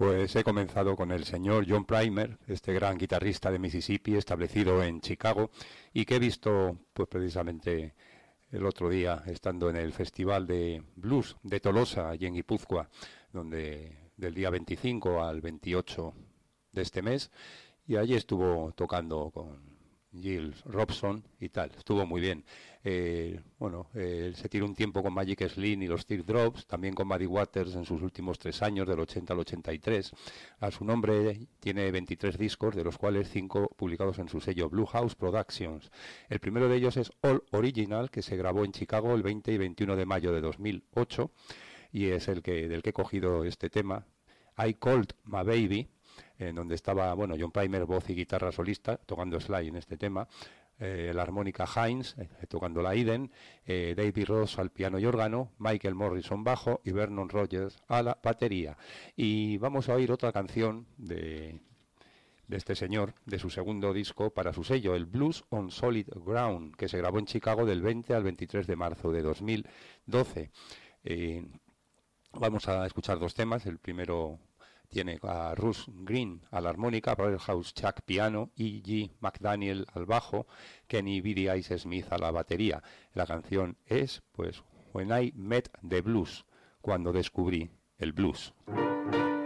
Pues he comenzado con el señor John Primer, este gran guitarrista de Mississippi, establecido en Chicago, y que he visto pues precisamente el otro día, estando en el Festival de Blues de Tolosa, allí en Guipúzcoa, donde del día 25 al 28 de este mes, y allí estuvo tocando con Giles Robson y tal, estuvo muy bien. Se tiró un tiempo con Magic Slim y los Teardrops, también con Muddy Waters en sus últimos 3 años, del 80 al 83. A su nombre tiene 23 discos, de los cuales 5 publicados en su sello Blue House Productions. El primero de ellos es All Original, que se grabó en Chicago el 20 y 21 de mayo de 2008, y es del que he cogido este tema, I Called My Baby, en donde estaba, John Primer, voz y guitarra solista, tocando slide en este tema, la armónica Hines, tocando la Eden, David Ross al piano y órgano, Michael Morrison bajo y Vernon Rogers a la batería. Y vamos a oír otra canción de este señor, de su segundo disco para su sello, el Blues on Solid Ground, que se grabó en Chicago del 20 al 23 de marzo de 2012. Vamos a escuchar 2 temas. El primero tiene a Russ Green a la armónica, Powerhouse Chuck piano, E.G. McDaniel al bajo, Kenny B.D. Ice Smith a la batería. La canción es, pues, When I Met the Blues, cuando descubrí el blues.